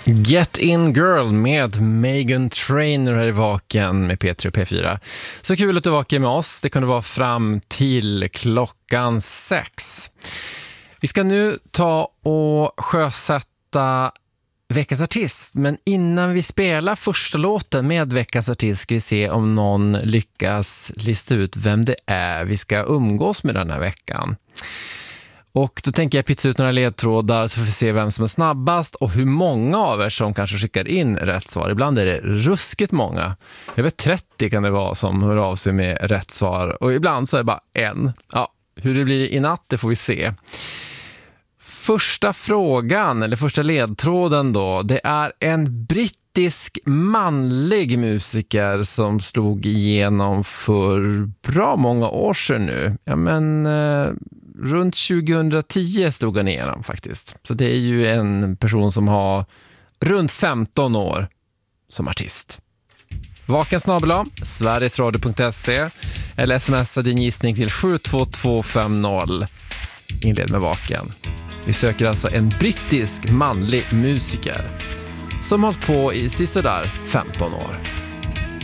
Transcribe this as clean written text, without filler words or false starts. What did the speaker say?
Get In Girl med Meghan Trainor här i Vaken med P3 och P4. Så kul att du vakar med oss. Det kunde vara fram till klockan 6. Vi ska nu ta och sjösätta veckans artist. Men innan vi spelar första låten med veckans artist ska vi se om någon lyckas lista ut vem det är vi ska umgås med den här veckan. Och då tänker jag pytsa ut några ledtrådar så får vi se vem som är snabbast och hur många av er som kanske skickar in rätt svar. Ibland är det ruskigt många. Över 30 kan det vara som hör av sig med rätt svar. Och ibland så är det bara en. Ja, hur det blir i natt, det får vi se. Första frågan, eller första ledtråden då, det är en brittisk manlig musiker som slog igenom för bra många år sedan nu. Ja, men runt 2010 stod han igenom faktiskt. Så det är ju en person som har runt 15 år som artist. Vaken@, sverigesradio.se eller smsa din gissning till 72250. Inled med Vaken. Vi söker alltså en brittisk manlig musiker som har hållit på i sisådär 15 år.